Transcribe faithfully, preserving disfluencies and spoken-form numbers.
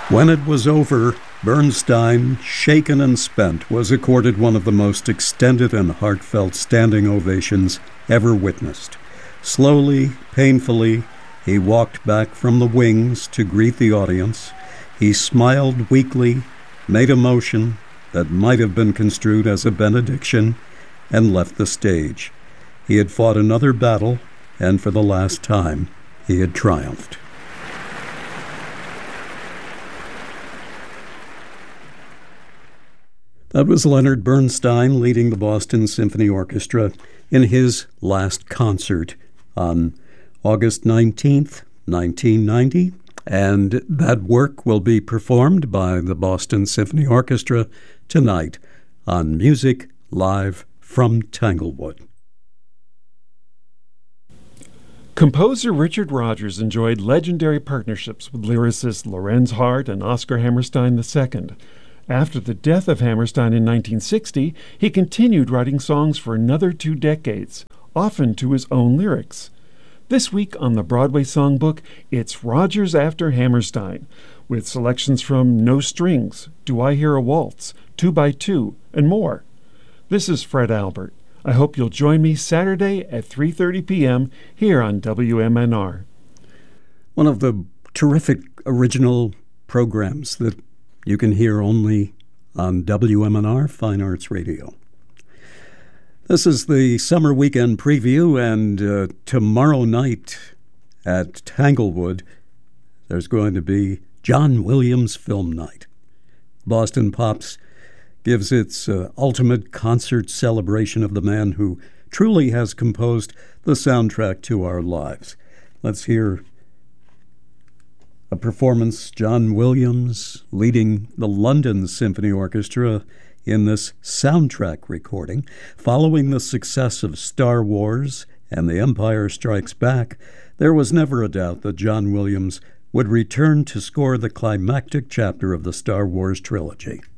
When it was over, Bernstein, shaken and spent, was accorded one of the most extended and heartfelt standing ovations ever witnessed. Slowly, painfully, he walked back from the wings to greet the audience. He smiled weakly, made a motion that might have been construed as a benediction, and left the stage. He had fought another battle, and for the last time, he had triumphed. That was Leonard Bernstein leading the Boston Symphony Orchestra in his last concert on August nineteenth, nineteen ninety, and that work will be performed by the Boston Symphony Orchestra tonight on Music Live from Tanglewood. Composer Richard Rodgers enjoyed legendary partnerships with lyricists Lorenz Hart and Oscar Hammerstein the Second. After the death of Hammerstein in nineteen sixty, he continued writing songs for another two decades, often to his own lyrics. This week on the Broadway Songbook, it's Rodgers after Hammerstein, with selections from No Strings, Do I Hear a Waltz, Two by Two, and more. This is Fred Albert. I hope you'll join me Saturday at three thirty p.m. here on W M N R. One of the terrific original programs that you can hear only on W M N R Fine Arts Radio. This is the summer weekend preview, and uh, tomorrow night at Tanglewood, there's going to be John Williams Film Night. Boston Pops gives its uh, ultimate concert celebration of the man who truly has composed the soundtrack to our lives. Let's hear a performance, John Williams leading the London Symphony Orchestra in this soundtrack recording. Following the success of Star Wars and The Empire Strikes Back, there was never a doubt that John Williams would return to score the climactic chapter of the Star Wars trilogy.